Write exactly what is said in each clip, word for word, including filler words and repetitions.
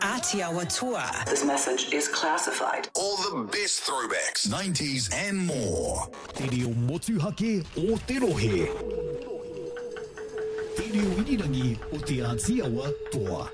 Ātiawa Tour. This message is classified. All the best throwbacks, nineties and more. Te reo motuhake o te rohe. Te reo irirangi o te Ātiawa Tour.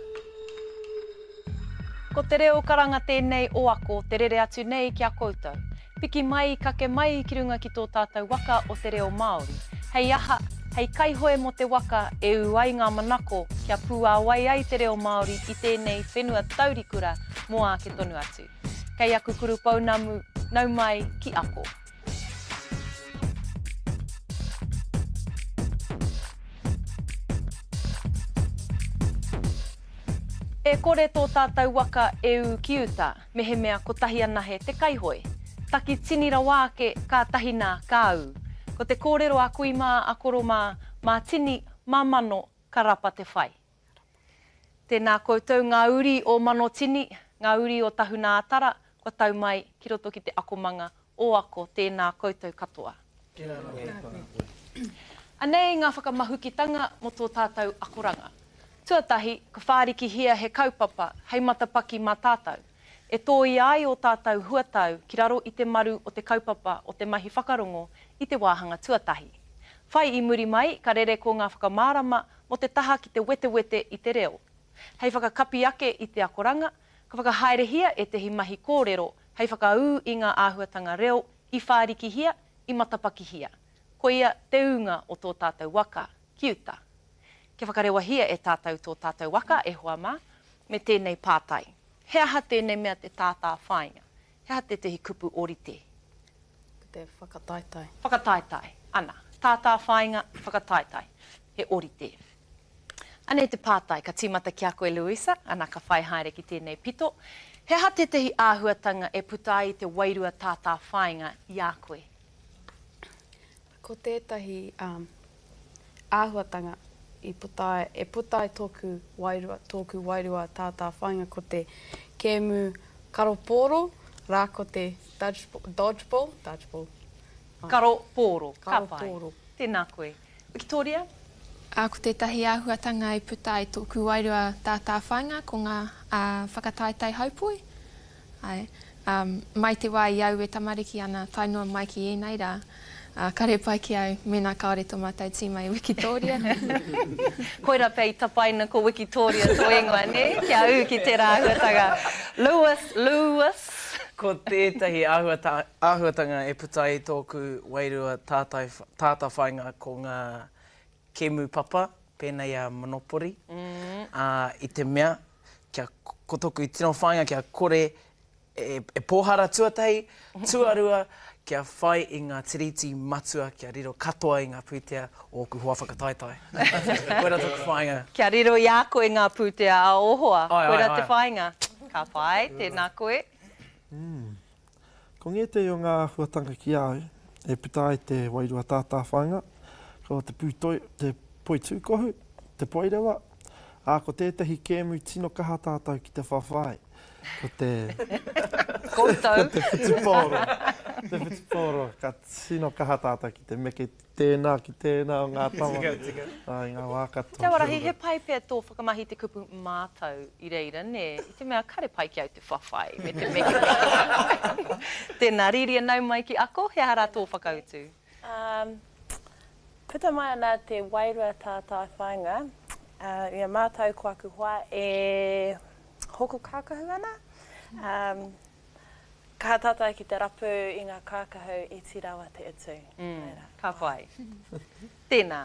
Ko te reo karanga tēnei o ako, te rere atu nei ki a koutou. Piki mai, kake mai ki runga ki tō tātou waka o te reo Māori. Hei aha, hei kaihoe mo te waka e uai ngā manako kia pūā wai ai te reo Māori i tēnei whenua taurikura mo a ke tonu atu. Kei aku kuru paunamu, nau mai ki ako. E kore tō tātou waka e u ki uta, mehe mea ko tahi ana he te kaihoe. Taki tinira wāke ka tahina ka au. Ko te kōrero a kui mā a koro mā, mā tini mā mano ka rapa te whai. Tēnā koutou ngā uri o mano tini, ngā uri o tahuna atara, ko tau mai ki roto ki te akomanga o ako tēnā koutou katoa. Anei ngā whakamahukitanga mo tō tātou akoranga. Tuatahi, ka whāriki hia he kaupapa, hei matapaki mā tātou. E tōi ai o tātou huatau ki raro i te maru o te kaupapa o te mahi whakarongo i te wāhanga tuatahi. Whai i muri mai, ka rere ko ngā whakamārama mo te taha ki te wete wete i te reo. Hei whakakapi ake i te akoranga, ka whakahaerehia e te hi mahi kōrero, hei whakau i ngā āhuatanga reo, i whāriki hia, i matapaki hia. Ko ia te unga o tō tātou waka, ki uta. Ke whakarewa hia e tātou tō tātou waka e hoa mā, me tēnei pātai. He aha tēnei mea te tātā whāinga. He aha te tehi kupu orite. Te whakataitai. Whakataitai, ana. Tātā whāinga, whakataitai. He orite. Anei te pātai, ka tīmata ki a koe Luisa, ana ka whai haere ki tēnei pito. He aha te tehi āhuatanga e puta ai te wairua tātā whāinga i a koe? Ko tētahi um, āhuatanga i putai, e putai tōku wairua, tōku wairua tātā whāinga ko te kēmu karoporo, rā ko te dodgeball, dodgeball, dodgeball. Karoporo, ka pai. Karoporo. Tēnā koe. Victoria? A ko tētahi āhuatanga i putai tōku wairua tātā whāinga ko ngā uh, whakataitai haupoi. Ai, um, mai te wai iau e tamariki ana tainua mai ki enei rā. Uh, kare pai ki au, mena kaore tō mātou tīma i Wikitoria. Koira pei tapaina ko Wikitoria tō ingoa, ne? Kia au ki te rāhuatanga. Lewis, Lewis. Ko tētahi āhuata, āhuatanga e putai tōku wairua tātai, tātā whainga ko ngā kēmu papa, pēnei a Monopoly. Mm. Uh, I te mea, kia, ko tōku i tino whainga kia kore e, e pōhara tuatahi, tuarua, kia whai i ngā tiriti matua, kia riro katoa i ngā pūtea o ku hoa whakataitai. Koera tōku whainga. Kia riro i a koe ngā pūtea a ohoa. Ai, Koera ai, te ai. whainga. Ka whai, tēnā koe. Mm. Ko nge te o ngā huatanga ki au, e puta ai te wairua tātā whainga, ko te pūtoi, te poitū kohu, te poirewa, a ko tētahi kēmu tino kaha tātou ki te whawhai. Ko te... Koutou. te whitiporo. Te whitiporo. Ka tino kaha tātou ki te meke tēnā ki tēnā o ngā tawa. Ai, ngā wākato. Te warahi, he pai pia tō whakamahi te kupu mātou i reira, ne? I te mea kare pai ki au te whawhai, me te meke. Tēnā riri nau mai ki ako, he hara tō whakautu? Um, puta mai ana te wairua tātā whainga. Uh, ia mātou ko aku hoa e hoko kākahu ana. Um, ka tātai ki te rapu i ngā kākahu i tirawa te atu. Mm, ka whai. Tēnā.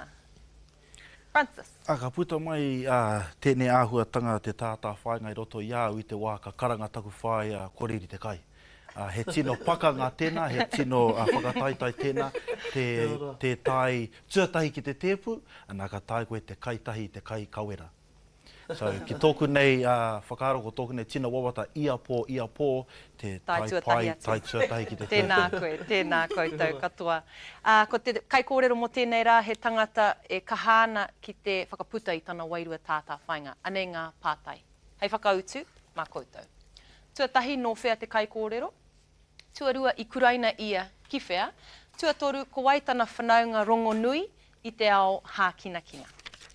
Francis. A ka puta mai uh, tēnei āhuatanga te tātā whainga i roto i au i te wā ka karanga taku whai a uh, koriri te kai. Uh, he tino pakanga tēnā, he tino uh, whakataitai tēnā, te, te tai tuatahi ki te tēpu, anā ka tai koe te kaitahi, te kai kawera. So, ki tōku nei, uh, whakaaro ko tōku nei tina wawata ia pō, ia pō, te tai, tai pai, tai tuatahi ki te tēpu. Tēnā koe, tēnā koutou katoa. Uh, ko te kai kōrero mo tēnei rā, he tangata e kahāna ki te whakaputa i tana wairua tātā whainga, anei ngā pātai. Hei whakautu, mā koutou. Tuatahi no whea te kai kōrero, tuarua i kuraina ia ki whea, tuatoru ko wai tana whanaunga rongo nui i te ao hākina kina.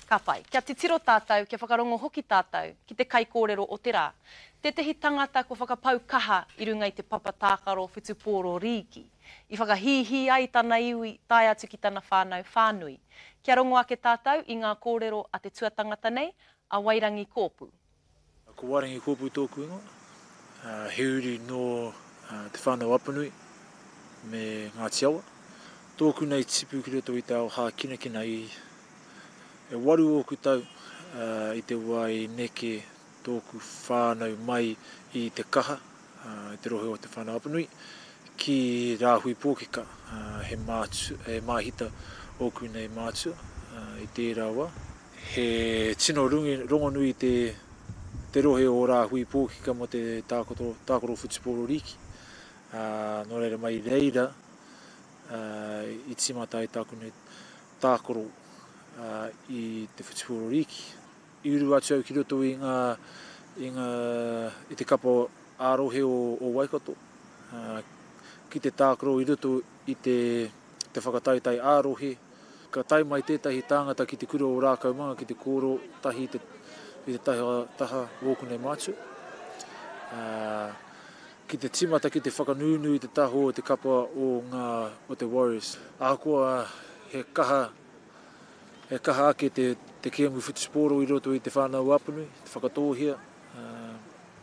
Ka pai. Kia te tiro tātou, kia whakarongo hoki tātou, ki te kai kōrero o te rā. Te tehi tangata ko whakapau kaha i runga i te papa tākaro whutupōro rīki. I whakahihi ai tana iwi tai atu ki tana whānau whānui. Kia rongo ake tātou i ngā kōrero a te tuatangata nei, a Wairangi Kōpū. Ko Wairangi Kōpū tōku ingo. Uh, he uri no uh, te whānau apanui me Ngāti Awa. Tōku nei tipu ki roto i te ao hā kina kina i e waru o ku tau uh, i te wai neke tōku whānau mai i te kaha, uh, i te rohe o te whānau apanui, ki rāhui pōkeka, uh, he, mātu, he māhita o ku nei mātua uh, i tērā wā. He tino rungi, rongonui te, te rohe o rāhui pōkeka mo te tākoro, tākoro whutupōro riki. Uh, nō reira mai reira, uh, i timata i tāku nei tākoro Uh, i te whutupōro riki. I uru atu au ki roto i ngā, i ngā, i te kapa ārohe o, o Waikato. Uh, ki te tākaro i roto i te, te whakataitai ārohe. Ka tai mai tētahi tāngata ki te kura o rākau manga, ki te kōro tahi i te, i te taha, taha wōku nei mātu. Uh, ki te timata, ki te whakanūnu i te taho o te kapa o ngā, o te Warriors. Ākua he kaha He kaha ake te, te kēmu whutupōro i roto i te whānau apanui, te whakatōhia. Uh,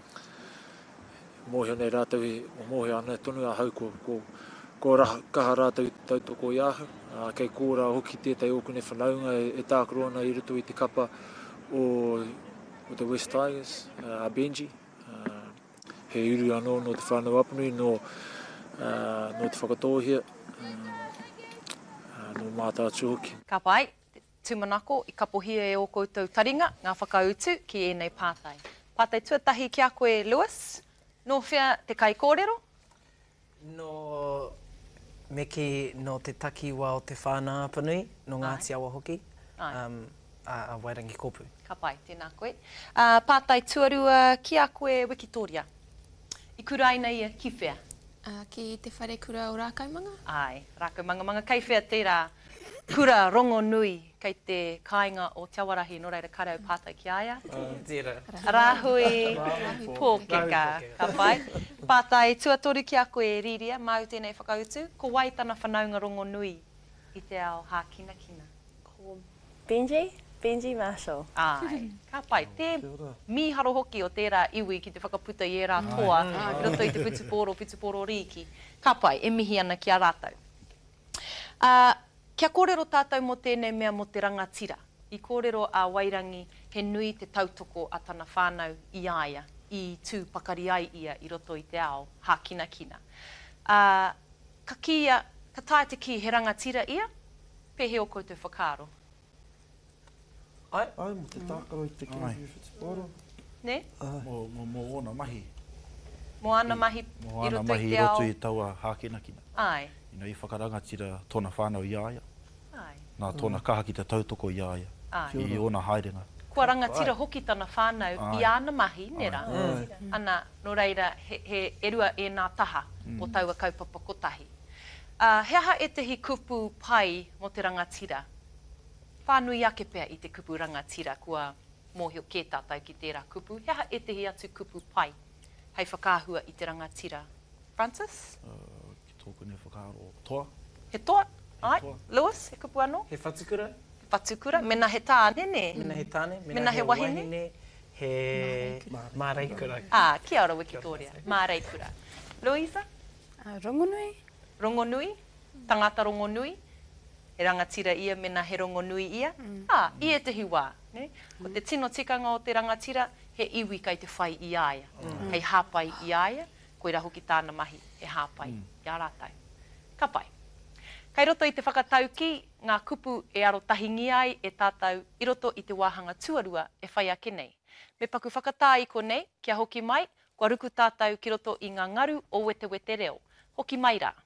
mōhia nei rātau, o mōhia ana tonu a hau ko, ko, ko raha, kaha rātau i tautoko i ahu. Uh, kei kōrā hoki tētai oku nei whanaunga e, e tākaro ana i roto i te kapa o, o te West Tigers, uh, a Benji. Uh, he uru anō no te whānau apanui, no, uh, no te whakatōhia, uh, uh, no mātātu hoki. Ka pai. Tūmanako i kapohia e o koutou taringa, ngā whakautu ki ēnei pātai. Pātai tuatahi ki a koe, Lewis, no whea te kai kōrero? No me ki no te takiwa o te whānau apanui, no Ngāti Awa hoki, um, a, a Wairangi Kōpū. Ka pai, tēnā koe. Uh, pātai tuarua ki a koe, Wikitoria. I kuraina ia ki whea? Uh, ki te whare kura o Rākaumanga. Ai, Rākaumanga, kei whea tērā kura rongo nui kei te kāinga o Te Awarahi, no reira karau pātai ki aia. Uh, tira. Rāhui pōkeka, ka pai. Pātai tuatoru ki a koe, Riria, mau tēnei whakautu. Ko wai tana whanaunga rongo nui i te ao hā kina kina? Ko Benji, Benji Marshall. Ai, ka pai. Te mīharo hoki o tērā iwi ki te whakaputa i e rā toa, i roto i te whutupōro, whutupōro riki. Ka pai, e mihi ana ki a rātau. Uh, Kia kōrero tātou mo tēnei mea mo te rangatira. I kōrero a Wairangi he nui te tautoko a tana whānau i aia, i tū pakari ai ia i roto i te ao, hā kina kina. Uh, ka kia, ka tae te ki he rangatira ia, pehe o koutou whakaaro. Ai? Ai, mo te tākaro i te kēmu whutupōro. Ne? Mo, mo, mo ona mahi. Mo ana mahi mo i roto mahi i te ao. Mo ana mahi i roto i taua hā kina kina. Ai. Ina i whakarangatira tōna whānau i aia. Ai. Nā tōna kaha ki te tautoko i aia. Ai. I ona haerenga. Kua rangatira hoki tana whānau Ai. i ana mahi, nera. Ai. Ana, no reira, he, he erua e nā taha mm. o taua kaupapa kotahi. Uh, he aha e tehi kupu pai mo te rangatira. Whānui ake pēr i te kupu rangatira kua mōhio kē tātou ki tērā kupu. He aha e tehi atu kupu pai hei whakāhua i te rangatira. Francis? Uh, Tōku ne whakaaro toa. He toa? Ai, toa. Lewis, he kupu anō? He whatukura. He whatukura. Mena he tāne, ne? Mena he tāne. Mena, Mena he he wahine. wahine. He māreikura. Ah, kia ora Wikitoria. Māreikura. Louisa? Uh, rongonui. Rongonui? Tangata rongonui? He rangatira ia, mena he rongonui ia. Mm. Ah, i e tehi wā. Ne? Ko te tino tikanga o te rangatira, he iwi kai te whai i aia. Mm. Hei hāpai i aia. Koira hoki tāna mahi e hāpai mm. i a rātai. Ka pai. Kai roto i te whakatau ki, ngā kupu e aro tahingi ai e tātou i roto i te wāhanga tuarua e whai ake nei. Me paku whakatā i konei, kia hoki mai, kua ruku tātou ki roto i ngā ngaru o wete wete reo. Hoki mai rā.